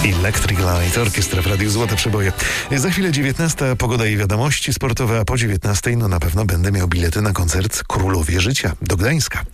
Electric Light, orkiestra w Radiu Złote Przeboje. Za chwilę 19, pogoda i wiadomości sportowe, a po 19 na pewno będę miał bilety na koncert Królowie Życia do Gdańska.